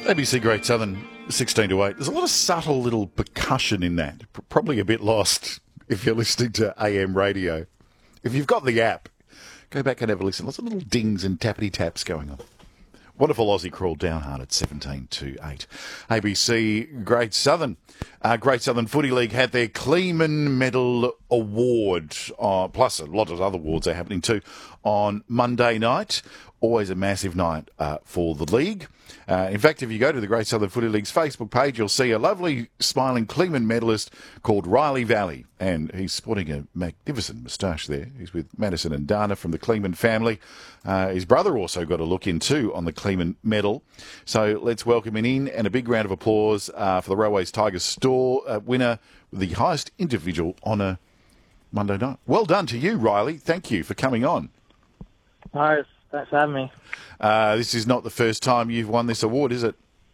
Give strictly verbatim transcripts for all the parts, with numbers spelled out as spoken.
A B C Great Southern, sixteen to eight. There's a lot of subtle little percussion in that. Probably a bit lost if you're listening to A M radio. If you've got the app, go back and have a listen. Lots of little dings and tappity taps going on. Wonderful Aussie crawled down hard at seventeen to eight. A B C Great Southern. Uh, Great Southern Footy League had their Kleeman Medal Award, uh, plus a lot of other awards are happening too, on Monday night. Always a massive night uh, for the league. Uh, in fact, if you go to the Great Southern Footy League's Facebook page, you'll see a lovely smiling Kleeman medalist called Riley Valley, and he's sporting a magnificent moustache there. He's with Madison and Dana from the Kleeman family. Uh, his brother also got a look in too on the Kleeman medal. So let's welcome him in, and a big round of applause uh, for the Railways Tigers store uh, winner with the highest individual honour Monday night. Well done to you, Riley. Thank you for coming on. Hi, thanks for having me. Uh, this is not the first time you've won this award, is it?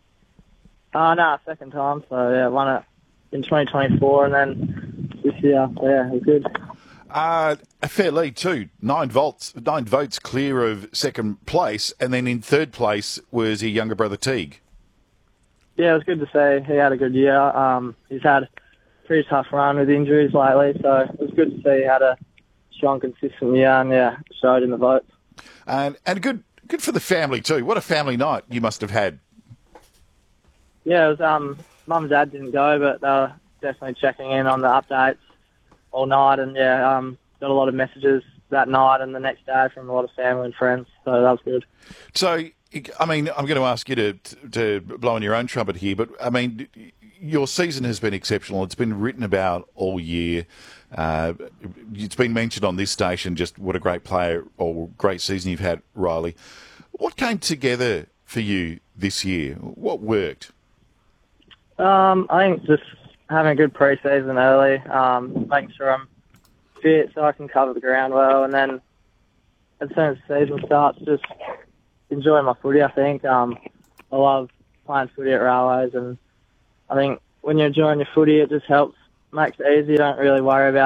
Uh, no, second time. So, yeah, won it in twenty twenty-four and then this year. So, yeah, it was good. Uh, a fair lead too. Nine votes, nine votes clear of second place, and then in third place was your younger brother Teague. Yeah, it was good to see. He had a good year. Um, he's had a pretty tough run with injuries lately, so it was good to see he had a strong, consistent year and, yeah, showed in the votes. And, and good good for the family too. What a family night you must have had. Yeah, it was, um, Mum and Dad didn't go, but they were definitely checking in on the updates all night, and yeah, um, got a lot of messages that night and the next day from a lot of family and friends, so that was good. So, I mean, I'm going to ask you to to blow on your own trumpet here, but I mean, your season has been exceptional. It's been written about all year. Uh, it's been mentioned on this station just what a great player or great season you've had, Riley. What came together for you this year? What worked? Um, I think just having a good pre-season early, um, making sure I'm fit so I can cover the ground well, and then as soon as the season starts, just enjoying my footy, I think. Um, I love playing footy at Railways, and I think when you're enjoying your footy, it just helps, makes it easy. You don't really worry about